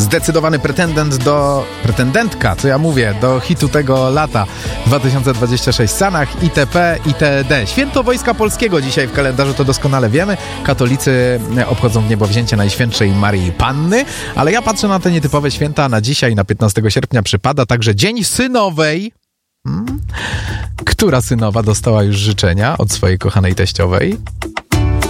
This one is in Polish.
zdecydowany pretendentka, co ja mówię, do hitu tego lata 2026 Sanach, itp., itd. Święto Wojska Polskiego dzisiaj w kalendarzu, to doskonale wiemy. Katolicy obchodzą w niebowzięcie Najświętszej Maryi Panny, ale ja patrzę na te nietypowe święta. Na dzisiaj, na 15 sierpnia przypada także Dzień Synowej. Która synowa dostała już życzenia od swojej kochanej teściowej?